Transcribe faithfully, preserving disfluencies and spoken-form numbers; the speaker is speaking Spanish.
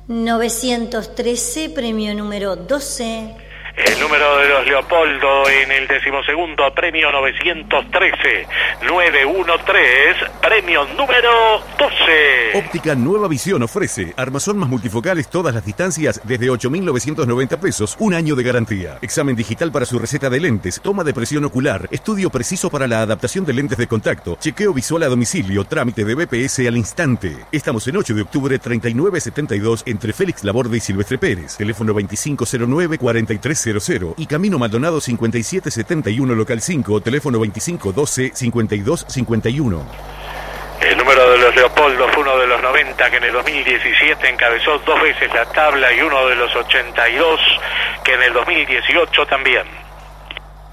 novecientos trece, premio número doce. El número de los Leopoldo en el decimosegundo premio novecientos trece, novecientos trece, premio número doce. Óptica Nueva Visión ofrece armazón más multifocales todas las distancias desde ocho mil novecientos noventa pesos, un año de garantía. Examen digital para su receta de lentes, toma de presión ocular, estudio preciso para la adaptación de lentes de contacto, chequeo visual a domicilio, trámite de B P S al instante. Estamos en ocho de octubre treinta y nueve setenta y dos entre Félix Laborde y Silvestre Pérez. Teléfono veinticinco cero nueve, cuarenta y tres cero cero y Camino Maldonado cincuenta y siete setenta y uno local cinco, teléfono veinticinco doce, cincuenta y dos cincuenta y uno. El número de los Leopoldo fue uno de los noventa que en el dos mil diecisiete encabezó dos veces la tabla y uno de los ochenta y dos que en el dos mil dieciocho también.